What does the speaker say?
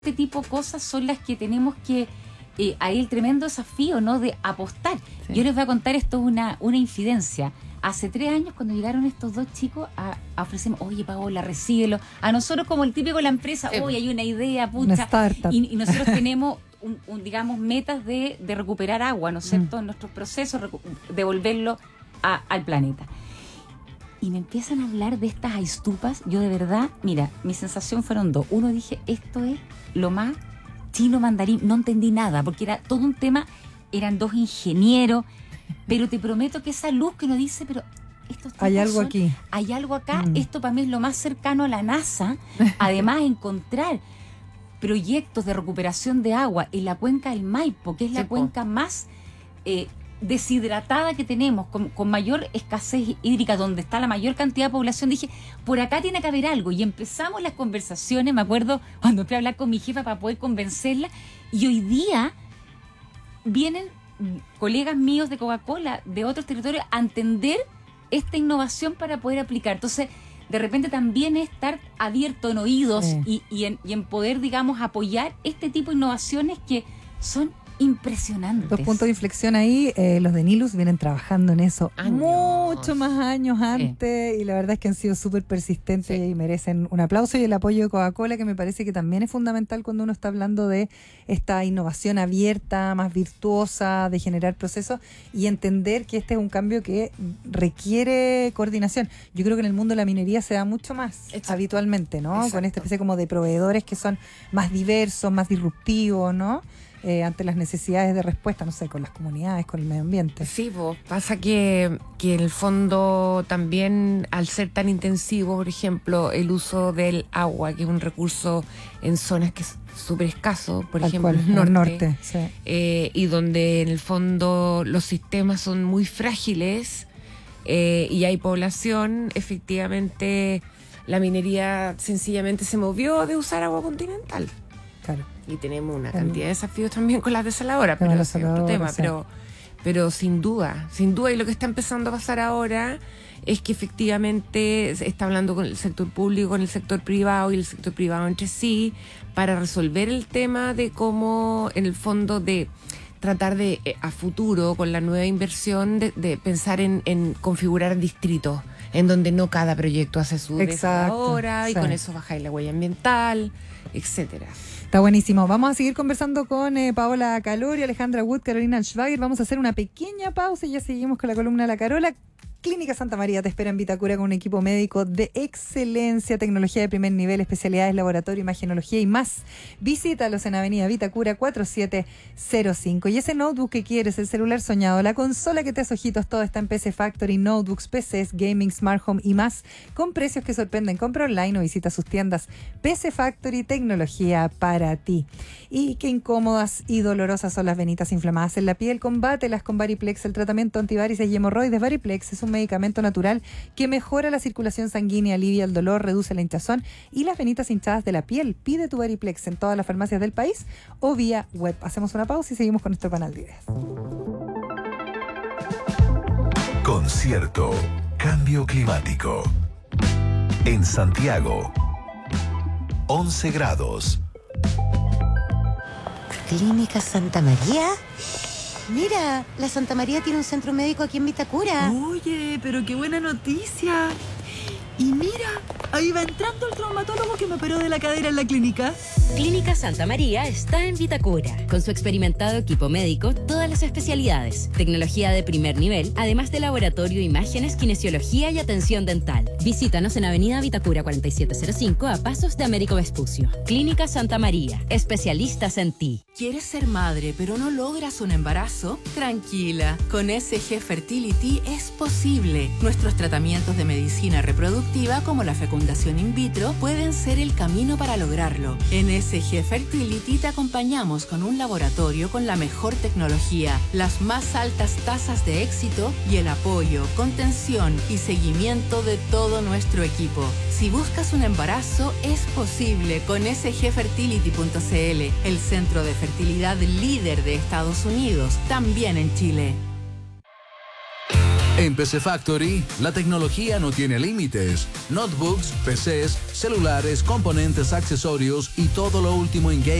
este tipo de cosas son las que tenemos que... hay el tremendo desafío, ¿no?, de apostar. Sí. Yo les voy a contar, esto es una infidencia. Hace 3 años, cuando llegaron estos 2 chicos a ofrecerme, oye, Paola, recíbelo. A nosotros, como el típico de la empresa, oye, hay una idea, pucha. Una startup. Y nosotros tenemos, digamos, metas de recuperar agua, ¿no es cierto?, en nuestros procesos, devolverlo al planeta. Y me empiezan a hablar de estas aistupas. Yo de verdad, mira, mi sensación fueron 2. Uno, dije, esto es lo más chino mandarín. No entendí nada, porque era todo un tema, eran 2 ingenieros, pero te prometo que esa luz que uno dice, pero estos hay algo aquí. Hay algo acá. Esto para mí es lo más cercano a la NASA. Además, encontrar proyectos de recuperación de agua en la cuenca del Maipo, que es la cuenca más deshidratada que tenemos, con mayor escasez hídrica, donde está la mayor cantidad de población. Dije, por acá tiene que haber algo. Y empezamos las conversaciones, me acuerdo cuando fui a hablar con mi jefa para poder convencerla, y hoy día vienen colegas míos de Coca-Cola, de otros territorios, a entender esta innovación para poder aplicar. Entonces, de repente también es estar abierto en oídos y en poder, digamos, apoyar este tipo de innovaciones que son impresionantes. 2 puntos de inflexión ahí. Los de Nilus vienen trabajando en eso mucho más años antes, y la verdad es que han sido súper persistentes y merecen un aplauso, y el apoyo de Coca-Cola, que me parece que también es fundamental cuando uno está hablando de esta innovación abierta, más virtuosa, de generar procesos y entender que este es un cambio que requiere coordinación. Yo creo que en el mundo de la minería se da mucho más habitualmente, ¿no? Con esta especie como de proveedores que son más diversos, más disruptivos, ¿no? Ante las necesidades de respuesta, no sé, con las comunidades, con el medio ambiente. Sí, pasa que en el fondo también, al ser tan intensivo, por ejemplo, el uso del agua, que es un recurso en zonas que es súper escaso, por ejemplo, el norte, y donde en el fondo los sistemas son muy frágiles y hay población, efectivamente la minería sencillamente se movió de usar agua continental. Claro. Y tenemos una cantidad de desafíos también con las desaladoras, pero es otro tema. Pero sin duda, y lo que está empezando a pasar ahora es que efectivamente se está hablando con el sector público, con el sector privado y el sector privado entre sí, para resolver el tema de cómo, en el fondo, de tratar de, a futuro, con la nueva inversión, de pensar en configurar distritos, en donde no cada proyecto hace su desaladora, y con eso bajáis la huella ambiental, etcétera. Está buenísimo. Vamos a seguir conversando con Paola Calorio, Alejandra Wood, Carolina Schwager. Vamos a hacer una pequeña pausa y ya seguimos con la columna de La Carola. Clínica Santa María te espera en Vitacura con un equipo médico de excelencia, tecnología de primer nivel, especialidades, laboratorio, imagenología y más. Visítalos en Avenida Vitacura 4705. Y ese notebook que quieres, el celular soñado, la consola que te hace ojitos, todo está en PC Factory, notebooks, PCs, gaming, smart home y más, con precios que sorprenden. Compra online o visita sus tiendas. PC Factory, tecnología para ti. Y qué incómodas y dolorosas son las venitas inflamadas en la piel. Combátelas con Variplex. El tratamiento antivarices y hemorroides Variplex es un medicamento natural que mejora la circulación sanguínea, alivia el dolor, reduce la hinchazón y las venitas hinchadas de la piel. Pide tu Variplex en todas las farmacias del país o vía web. Hacemos una pausa y seguimos con nuestro panel de ideas. Concierto Cambio Climático. En Santiago, 11 grados. ¿Clínica Santa María? Mira, la Santa María tiene un centro médico aquí en Vitacura. Oye, pero qué buena noticia. Y mira, ahí va entrando el traumatólogo que me operó de la cadera en la clínica. Clínica Santa María está en Vitacura. Con su experimentado equipo médico, todas las especialidades, tecnología de primer nivel, además de laboratorio, imágenes, kinesiología y atención dental. Visítanos en Avenida Vitacura 4705 a pasos de Américo Vespucio. Clínica Santa María, especialistas en ti. ¿Quieres ser madre pero no logras un embarazo? Tranquila, con SG Fertility es posible. Nuestros tratamientos de medicina reproductiva como la fecundación in vitro pueden ser el camino para lograrlo. En SG Fertility te acompañamos con un laboratorio con la mejor tecnología, las más altas tasas de éxito y el apoyo, contención y seguimiento de todo nuestro equipo. Si buscas un embarazo, es posible con sgfertility.cl, el centro de fertilidad líder de Estados Unidos, también en Chile. En PC Factory, la tecnología no tiene límites. Notebooks, PCs, celulares, componentes, accesorios y todo lo último en gaming